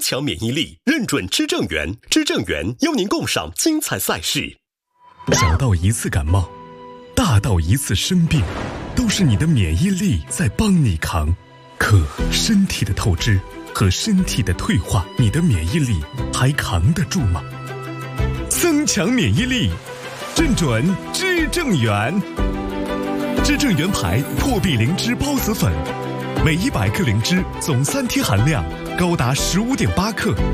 强免疫力，认准知正源，知正源邀您共赏精彩赛事。 小到一次感冒，大到一次生病，都是你的免疫力在帮你扛。可身体的透支和身体的退化，你的免疫力还扛得住吗？增强免疫力，认准知正源。知正源牌破壁灵芝孢子粉，每100克灵芝总3天含量高达15.8克。